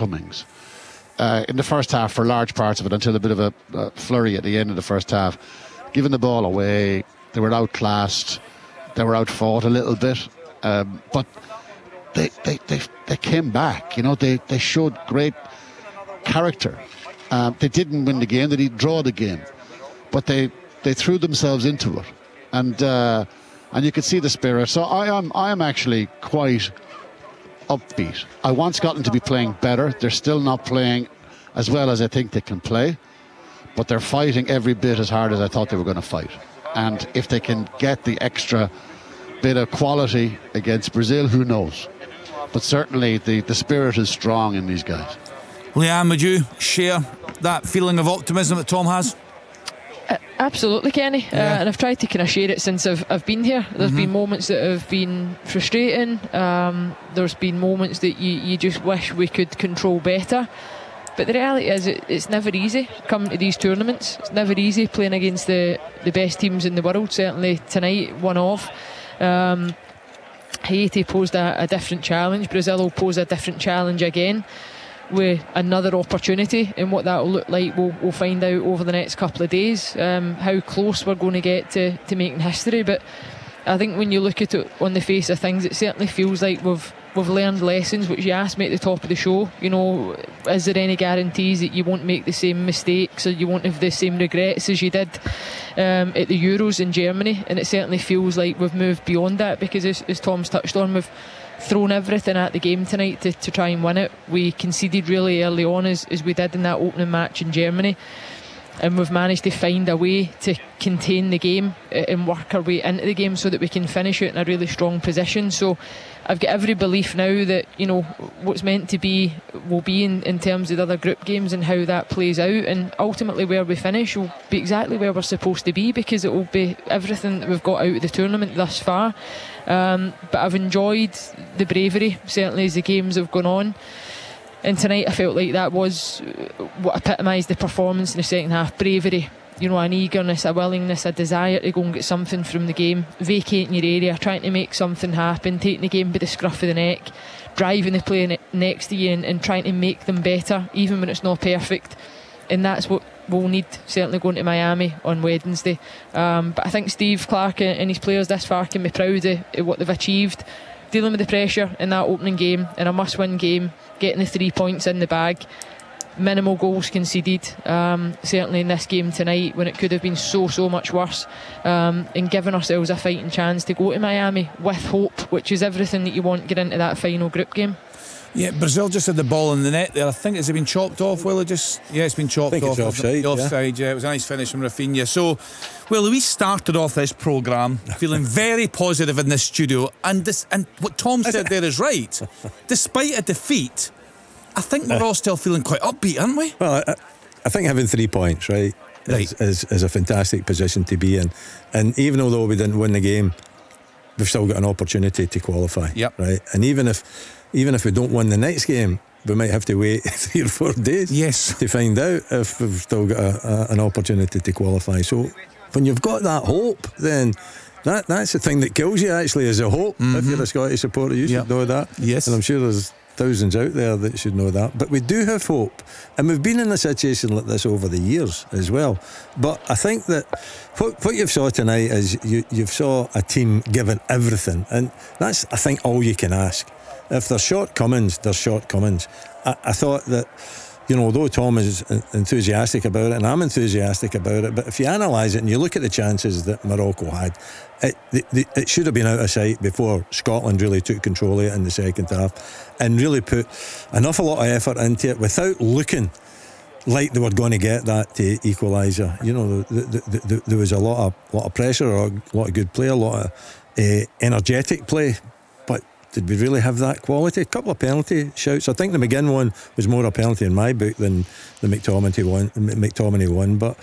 shortcomings in the first half for large parts of it, until a bit of a flurry at the end of the first half. Giving the ball away, they were outclassed, they were outfought a little bit, but they came back. You know, they showed great character. They didn't win the game, they didn't draw the game, but they threw themselves into it, and you could see the spirit. So I am actually quite upbeat. I want Scotland to be playing better. They're still not playing as well as I think they can play, but they're fighting every bit as hard as I thought they were going to fight. And if they can get the extra bit of quality against Brazil, who knows? But certainly the spirit is strong in these guys. Leanne, would you share that feeling of optimism that Tom has? Absolutely, Kenny. And I've tried to kind of share it since I've been here. There's been moments that have been frustrating. There's been moments that you just wish we could control better. But the reality is it's never easy coming to these tournaments. It's never easy playing against the best teams in the world. Certainly tonight, one of. Haiti posed a different challenge. Brazil will pose a different challenge again, with another opportunity, and what that will look like we'll find out over the next couple of days, how close we're going to get to making history. But I think when you look at it on the face of things, it certainly feels like we've learned lessons, which you asked me at the top of the show. You know, is there any guarantees that you won't make the same mistakes, or you won't have the same regrets as you did at the Euros in Germany? And it certainly feels like we've moved beyond that, because as Tom's touched on, we've thrown everything at the game tonight to try and win it. We conceded really early on, as we did in that opening match in Germany, and we've managed to find a way to contain the game and work our way into the game so that we can finish it in a really strong position. So I've got every belief now that, you know, what's meant to be will be in terms of the other group games and how that plays out, and ultimately where we finish will be exactly where we're supposed to be, because it will be everything that we've got out of the tournament thus far. But I've enjoyed the bravery, certainly as the games have gone on. And tonight I felt like that was what epitomised the performance in the second half. Bravery, you know, an eagerness, a willingness, a desire to go and get something from the game, vacating your area, trying to make something happen, taking the game by the scruff of the neck, driving the player next to you and trying to make them better, even when it's not perfect. And that's what we'll need, certainly going to Miami on Wednesday. But I think Steve Clarke and his players this far can be proud of what they've achieved, dealing with the pressure in that opening game, in a must-win game, getting the 3 points in the bag, minimal goals conceded, certainly in this game tonight when it could have been so much worse, and giving ourselves a fighting chance to go to Miami with hope, which is everything that you want getting into that final group game. Yeah, Brazil just had the ball in the net there. I think it's been chopped off. Well, it's been chopped off. It's offside. Offside, yeah. It was a nice finish from Rafinha. So, well, we started off this programme feeling very positive in this studio, and what Tom said there is right. Despite a defeat, I think we're all still feeling quite upbeat, aren't we? Well, I think having 3 points, right. Is a fantastic position to be in, and even although we didn't win the game, we've still got an opportunity to qualify. Yep. Right, and even if we don't win the next game, we might have to wait 3 or 4 days to find out if we've still got an opportunity to qualify. So when you've got that hope, then that's the thing that kills you, actually, is a hope. If you're a Scottish supporter, you should know that. Yes. And I'm sure there's thousands out there that should know that. But we do have hope, and we've been in a situation like this over the years as well. But I think that what you've saw tonight is you've saw a team giving everything, and that's, I think, all you can ask. If there's shortcomings, there's shortcomings. I thought that, you know, although Tom is enthusiastic about it, and I'm enthusiastic about it, but if you analyse it and you look at the chances that Morocco had, it should have been out of sight before Scotland really took control of it in the second half and really put an awful lot of effort into it without looking like they were going to get that equaliser. You know, there was a lot of pressure, a lot of good play, a lot of energetic play. Did we really have that quality? A couple of penalty shouts. I think the McGinn one was more a penalty in my book than the McTominay one. But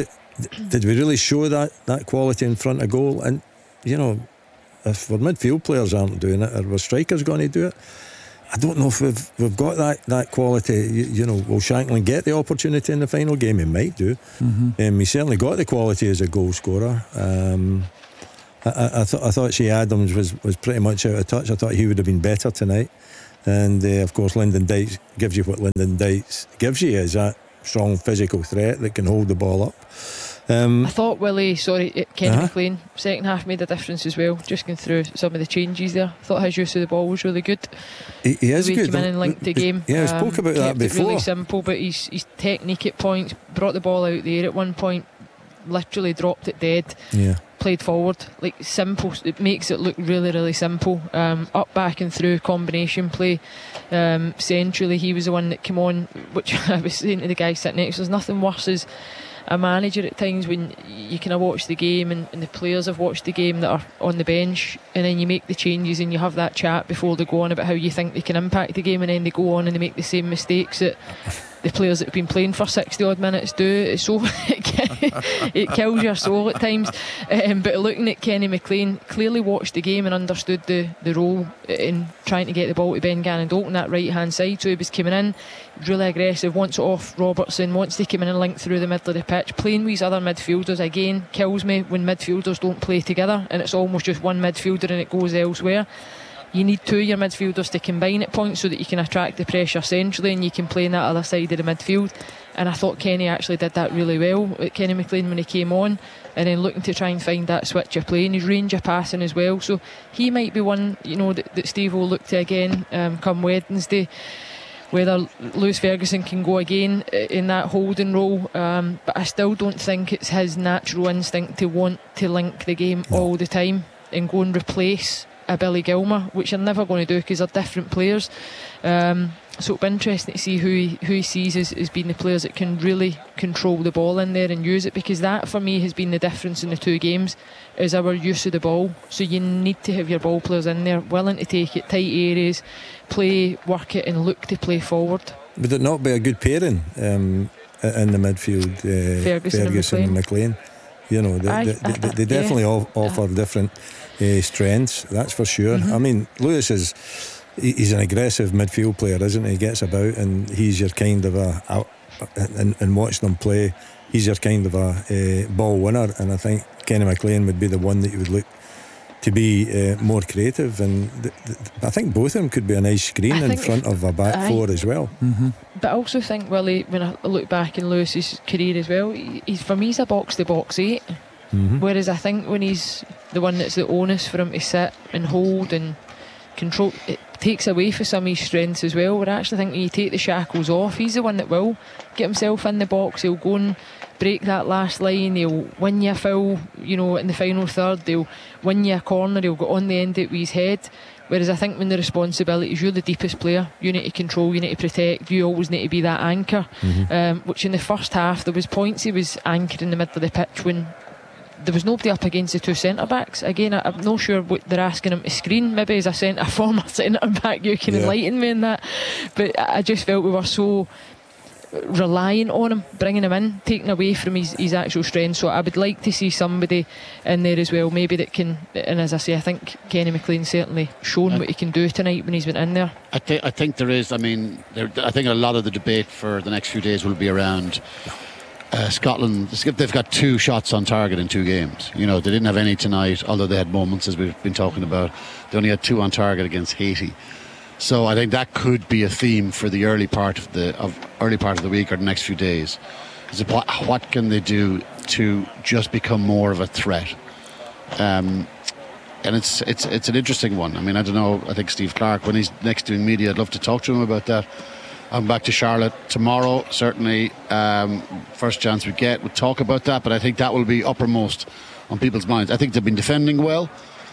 did we really show that quality in front of goal? And, you know, if our midfield players aren't doing it, are our strikers going to do it? I don't know if we've got that quality. You know, will Shankland get the opportunity in the final game? He might do. He certainly got the quality as a goal scorer. I thought Shea Adams was pretty much out of touch. I thought he would have been better tonight. And of course, Lyndon Dykes gives you what Lyndon Dykes gives you, is that strong physical threat that can hold the ball up. I thought Kenny McLean second half made a difference as well. Just going through some of the changes there, thought his use of the ball was really good. He is good. He came in and linked the game. Yeah, I spoke about that before. It really simple, but his technique at points, brought the ball out there at one point, literally dropped it dead. Yeah. Played forward, like simple. It makes it look really, really simple. Up, back and through combination play. Centrally, he was the one that came on, which I was saying to the guy sitting next. There's nothing worse as a manager at times when you kind of watch the game and the players have watched the game that are on the bench, and then you make the changes and you have that chat before they go on about how you think they can impact the game, and then they go on and they make the same mistakes that the players that have been playing for 60 odd minutes do. So it kills your soul at times. But looking at Kenny McLean, clearly watched the game and understood the role in trying to get the ball to Ben Gannon Dalton, that right hand side. So he was coming in really aggressive, wants it off Robertson, wants to come in and link through the middle of the pitch, playing with his other midfielders. Again, kills me when midfielders don't play together and it's almost just one midfielder and it goes elsewhere. You need two of your midfielders to combine at points so that you can attract the pressure centrally and you can play on that other side of the midfield. And I thought Kenny actually did that really well, Kenny McLean, when he came on, and then looking to try and find that switch of play and his range of passing as well. So he might be one, that Steve will look to again come Wednesday. Whether Lewis Ferguson can go again in that holding role, but I still don't think it's his natural instinct to want to link the game all the time and go and replace a Billy Gilmour, which you're never going to do because they're different players. So it'll be interesting to see who he sees as being the players that can really control the ball in there and use it, because that for me has been the difference in the two games, is our use of the ball. So you need to have your ball players in there willing to take it, tight areas, play, work it and look to play forward. Would it not be a good pairing in the midfield, Ferguson and McLean? They definitely offer different strengths, that's for sure. I mean, Lewis he's an aggressive midfield player, isn't he? He gets about and he's your kind of and watching him play, he's your kind of a ball winner, and I think Kenny McLean would be the one that you would look to be more creative, and I think both of them could be a nice screen in front of a back four as well. But I also think, Willie, when I look back in Lewis's career as well, for me he's a box-to-box 8. Whereas I think when he's the one that's the onus for him to sit and hold and control, it takes away from some of his strengths as well. Where I actually think when you take the shackles off, he's the one that will get himself in the box. He'll go and break that last line, he'll win you a foul, in the final third, he'll win you a corner, he'll go on the end of it with his head. Whereas I think when the responsibility is you're the deepest player, you need to control, you need to protect, you always need to be that anchor. Which in the first half there was points he was anchored in the middle of the pitch when there was nobody up against the two centre backs. Again, I'm not sure what they're asking him to screen. Maybe as a former centre back you can enlighten me in that, but I just felt we were so relying on him, bringing him in, taking away from his actual strength. So I would like to see somebody in there as well, maybe that can, and as I say, I think Kenny McLean certainly shown what he can do tonight when he's been in there. I think there is, I think a lot of the debate for the next few days will be around Scotland. They've got 2 shots on target in 2 games. They didn't have any tonight, although they had moments, as we've been talking about. They only had 2 on target against Haiti. So I think that could be a theme for the early part of the week or the next few days. Is what can they do to just become more of a threat? And it's an interesting one. I don't know. I think Steve Clarke, when he's next doing media, I'd love to talk to him about that. I'm back to Charlotte tomorrow. Certainly, first chance we get, we'll talk about that. But I think that will be uppermost on people's minds. I think they've been defending well.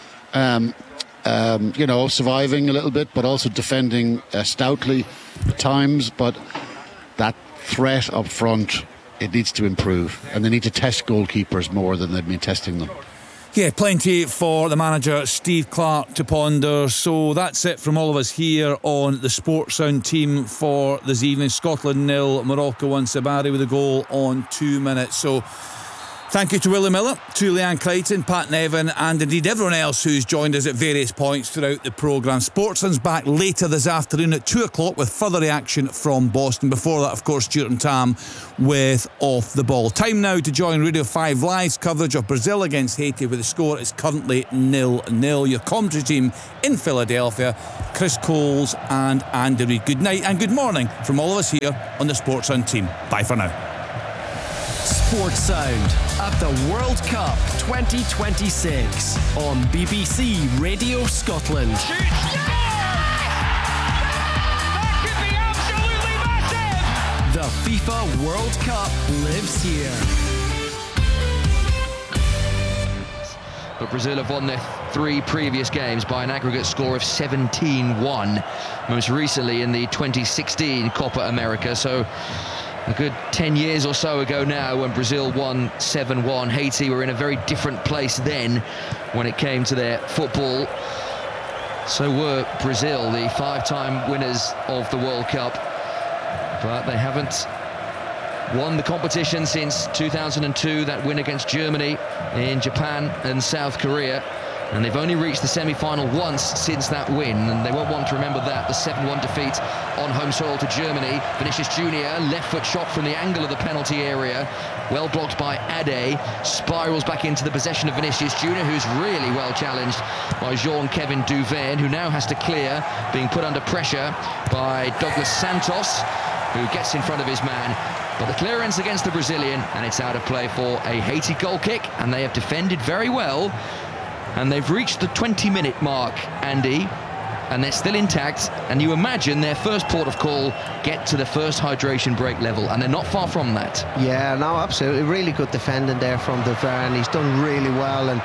Surviving a little bit, but also defending stoutly at times. But that threat up front, it needs to improve, and they need to test goalkeepers more than they've been testing them. Yeah, plenty for the manager Steve Clarke to ponder. So that's it from all of us here on the Sports Sound team for this evening. Scotland 0, Morocco 1. Sabari with a goal on 2 minutes. So Thank you to Willie Miller, to Leanne Crichton, Pat Nevin, and indeed everyone else who's joined us at various points throughout the programme. Sportsman's back later this afternoon at 2 o'clock with further reaction from Boston. Before that, of course, Stuart and Tam with Off the Ball. Time now to join Radio 5 Live's coverage of Brazil against Haiti, where the score is currently 0-0. Your commentary team in Philadelphia, Chris Coles and Andy Reid. Good night and good morning from all of us here on the Sportsound team. Bye for now. Sports Sound at the World Cup 2026 on BBC Radio Scotland. That could be absolutely massive! The FIFA World Cup lives here. But Brazil have won their 3 previous games by an aggregate score of 17-1, most recently in the 2016 Copa America. So a good 10 years or so ago now, when Brazil won 7-1. Haiti were in a very different place then when it came to their football. So were Brazil, the 5-time winners of the World Cup. But they haven't won the competition since 2002, that win against Germany in Japan and South Korea. And they've only reached the semi-final once since that win, and they won't want to remember that. The 7-1 defeat on home soil to Germany. Vinicius Junior, left foot shot from the angle of the penalty area, well blocked by Ade, spirals back into the possession of Vinicius Junior, who's really well challenged by Jean-Kevin Duverne, who now has to clear, being put under pressure by Douglas Santos, who gets in front of his man. But the clearance against the Brazilian, and it's out of play for a Haiti goal kick, and they have defended very well. And they've reached the 20-minute mark, Andy, and they're still intact. And you imagine their first port of call get to the first hydration break level, and they're not far from that. Yeah, no, absolutely. Really good defending there from Duverne. He's done really well, and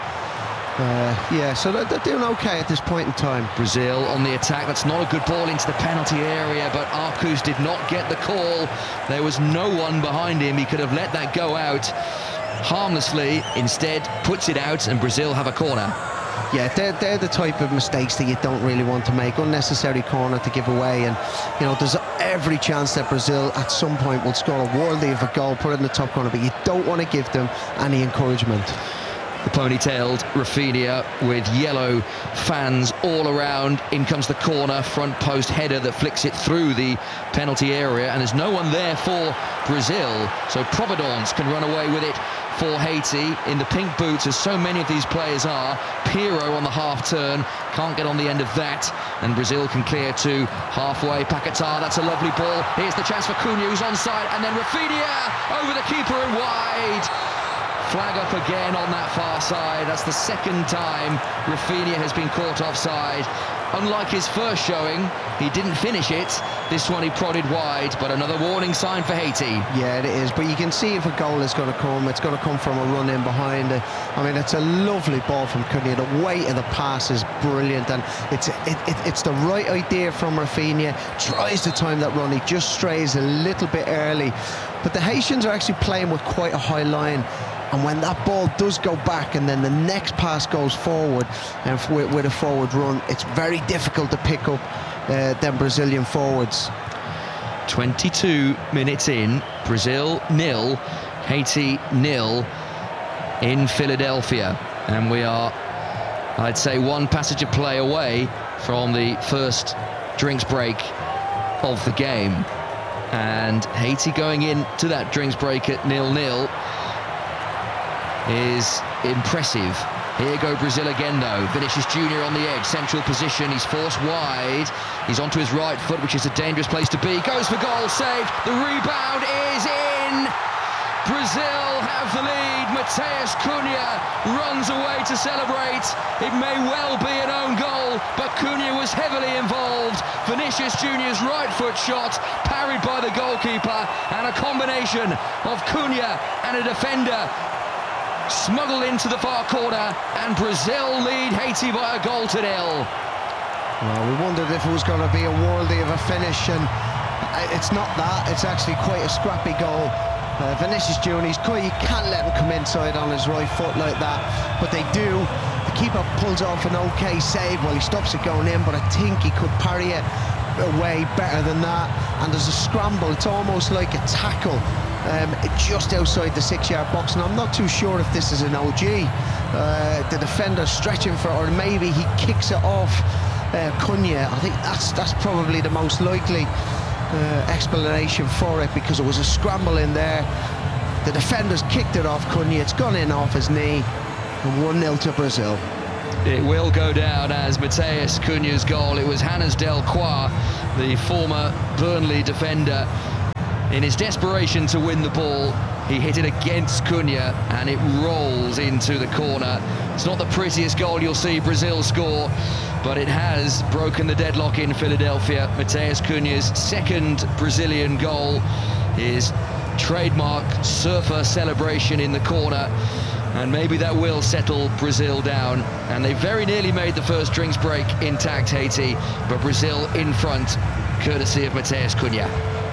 yeah, so they're doing okay at this point in time. Brazil on the attack. That's not a good ball into the penalty area, but Arcus did not get the call. There was no one behind him. He could have let that go out harmlessly, instead puts it out, and Brazil have a corner. Yeah, they're the type of mistakes that you don't really want to make. Unnecessary corner to give away, and you know there's every chance that Brazil at some point will score a worldly of a goal, put it in the top corner, but you don't want to give them any encouragement. The ponytailed Rafinha with yellow fans all around. In comes the corner, front post header that flicks it through the penalty area, and there's no one there for Brazil, so Providence can run away with it for Haiti in the pink boots, as so many of these players are. Pirro on the half turn, can't get on the end of that, and Brazil can clear to halfway. Paquetá, that's a lovely ball. Here's the chance for Cunha, who's onside, and then Rafinha over the keeper and wide. Flag up again on that far side. That's the second time Rafinha has been caught offside. Unlike his first showing, he didn't finish it. This one he prodded wide, but another warning sign for Haiti. Yeah, it is, but you can see if a goal is going to come, it's going to come from a run in behind it. I mean, it's a lovely ball from Cunha. The weight of the pass is brilliant, and it's the right idea from Rafinha. Tries to time that run, he just strays a little bit early. But the Haitians are actually playing with quite a high line. And when that ball does go back and then the next pass goes forward, and with a forward run, it's very difficult to pick up them Brazilian forwards. 22 minutes in, Brazil 0, Haiti 0 in Philadelphia. And we are, I'd say, one passage of play away from the first drinks break of the game. And Haiti going into that drinks break at 0-0 is impressive. Here go Brazil again though. Vinicius Junior on the edge, central position. He's forced wide. He's onto his right foot, which is a dangerous place to be. Goes for goal, saved. The rebound is in. Brazil have the lead. Mateus Cunha runs away to celebrate. It may well be an own goal, but Cunha was heavily involved. Vinicius Junior's right foot shot parried by the goalkeeper, and a combination of Cunha and a defender smuggled into the far corner, and Brazil lead Haiti by a goal to 0. Well, we wondered if it was going to be a worldly of a finish, and it's not that. It's actually quite a scrappy goal. Vinicius Junior, you can't let him come inside on his right foot like that, but they do. The keeper pulls off an okay save. Well, he stops it going in, but I think he could parry it away better than that. And there's a scramble. It's almost like a tackle just outside the 6-yard box, and I'm not too sure if this is an OG. The defender stretching for, or maybe he kicks it off Cunha. I think that's probably the most likely explanation for it, because it was a scramble in there. The defenders kicked it off Cunha, it's gone in off his knee, and 1-0 to Brazil. It will go down as Matheus Cunha's goal. It was Hannes Delcroix, the former Burnley defender. In his desperation to win the ball, he hit it against Cunha and it rolls into the corner. It's not the prettiest goal you'll see Brazil score, but it has broken the deadlock in Philadelphia. Matheus Cunha's second Brazilian goal, his trademark surfer celebration in the corner, and maybe that will settle Brazil down. And they very nearly made the first drinks break intact, Haiti, but Brazil in front, courtesy of Matheus Cunha.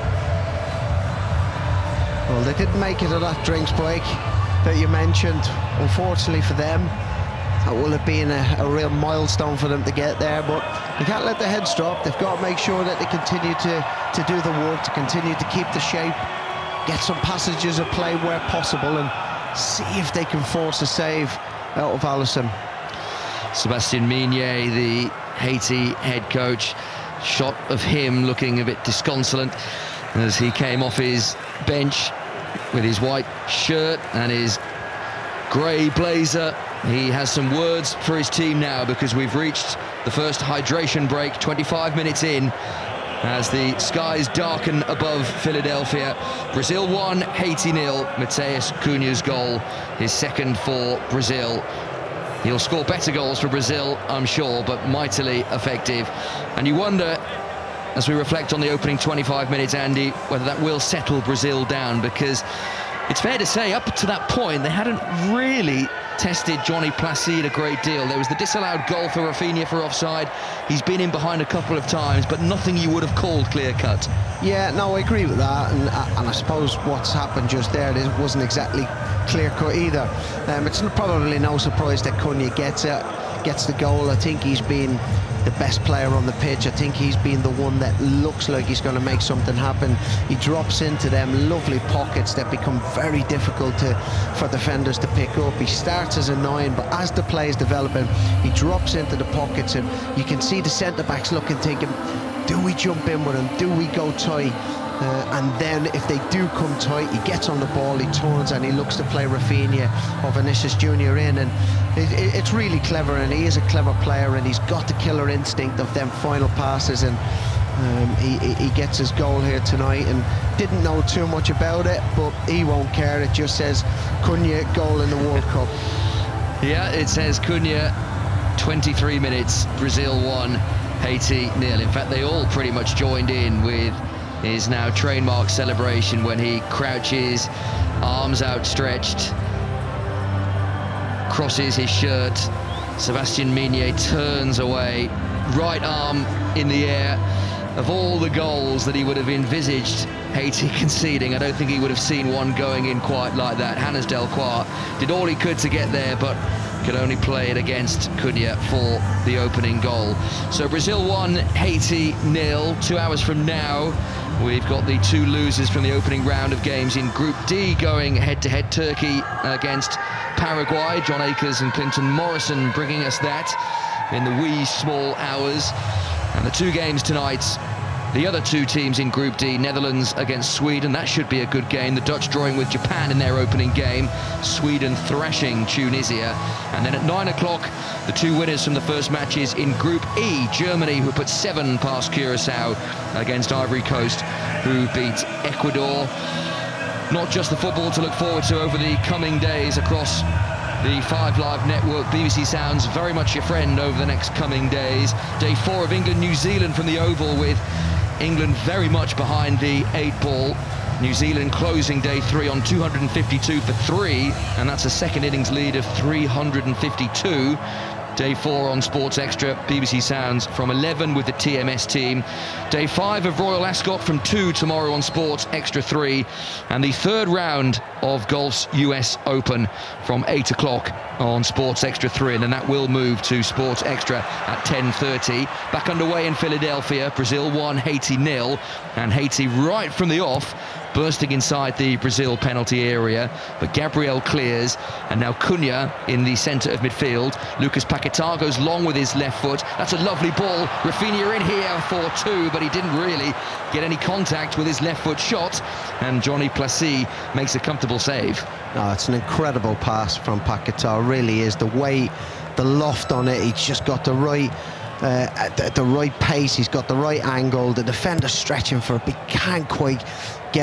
Well, they didn't make it at that drinks break that you mentioned. Unfortunately for them, that will have been a real milestone for them to get there, but you can't let the heads drop. They've got to make sure that they continue to do the work, to continue to keep the shape, get some passages of play where possible, and see if they can force a save out of Alisson. Sebastien Migné, the Haiti head coach, shot of him looking a bit disconsolate as he came off his bench with his white shirt and his grey blazer. He has some words for his team now, because we've reached the first hydration break, 25 minutes in, as the skies darken above Philadelphia. Brazil 1, Haiti 0. Matheus Cunha's goal, his second for Brazil. He'll score better goals for Brazil, I'm sure, but mightily effective. And you wonder, as we reflect on the opening 25 minutes, Andy, whether that will settle Brazil down, because it's fair to say up to that point they hadn't really tested Johnny Placide a great deal. There was the disallowed goal for Rafinha for offside. He's been in behind a couple of times, but nothing you would have called clear-cut. Yeah, no, I agree with that, and I suppose what's happened just there, it wasn't exactly clear-cut either. It's probably no surprise that Cunha gets the goal. I think he's been the best player on the pitch. I think he's been the one that looks like he's going to make something happen. He drops into them lovely pockets that become very difficult for defenders to pick up. He starts as a 9, but as the play is developing, he drops into the pockets, and you can see the centre-backs looking, thinking, do we jump in with him? Do we go tight? And then if they do come tight, he gets on the ball, he turns and he looks to play Rafinha or Vinicius Junior in, and it's really clever, and he is a clever player, and he's got the killer instinct of them final passes, and he gets his goal here tonight, and didn't know too much about it, but he won't care. It just says Cunha goal in the World Cup. Yeah, it says Cunha, 23 minutes, Brazil 1, Haiti 0. In fact, they all pretty much joined in with his now trademark celebration when he crouches, arms outstretched, crosses his shirt. Sebastien Migné turns away, right arm in the air. Of all the goals that he would have envisaged Haiti conceding, I don't think he would have seen one going in quite like that. Hannes Delcroix did all he could to get there, but could only play it against Cunha for the opening goal. So Brazil 1, Haiti 0. 2 hours from now, we've got the two losers from the opening round of games in Group D going head-to-head. Turkey against Paraguay. John Akers and Clinton Morrison bringing us that in the wee small hours. And the two games tonight, the other two teams in Group D, Netherlands against Sweden. That should be a good game. The Dutch drawing with Japan in their opening game. Sweden thrashing Tunisia. And then at 9 o'clock, the two winners from the first matches in Group E. Germany, who put 7 past Curacao, against Ivory Coast, who beat Ecuador. Not just the football to look forward to over the coming days across the 5 Live network. BBC Sounds very much your friend over the next coming days. Day 4 of England-New Zealand from the Oval, with England very much behind the 8 ball. New Zealand closing day 3 on 252 for 3, and that's a second innings lead of 352. Day 4 on Sports Extra, BBC Sounds from 11 with the TMS team. Day 5 of Royal Ascot from 2 tomorrow on Sports Extra 3. And the third round of golf's US Open from 8 o'clock on Sports Extra 3. And then that will move to Sports Extra at 10:30. Back underway in Philadelphia, Brazil 1, Haiti 0. And Haiti right from the off, bursting inside the Brazil penalty area, but Gabriel clears, and now Cunha in the centre of midfield. Lucas Paquetá goes long with his left foot. That's a lovely ball. Rafinha in here for 2, but he didn't really get any contact with his left foot shot, and Johnny Placide makes a comfortable save. No, it's an incredible pass from Paquetá, really is. The weight, the loft on it, he's just got the right pace, he's got the right angle. The defender's stretching for it, but he can't quite